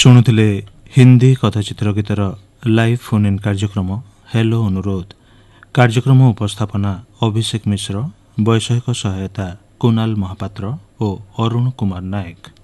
ଶୁଣୁଥିଲେ ହିନ୍ଦୀ କଥାଚିତ୍ର ଗୀତର ଲାଇଭ୍ ଫୋନ୍ ଇନ୍ କାର୍ଯ୍ୟକ୍ରମ ହେଲୋ ଅନୁରୋଧ। କାର୍ଯ୍ୟକ୍ରମ ଉପସ୍ଥାପନା ଅଭିଷେକ ମିଶ୍ର, ବୈଷୟିକ ସହାୟତା କୁନାଲ ମହାପାତ୍ର ଓ ଅରୁଣ କୁମାର ନାୟକ।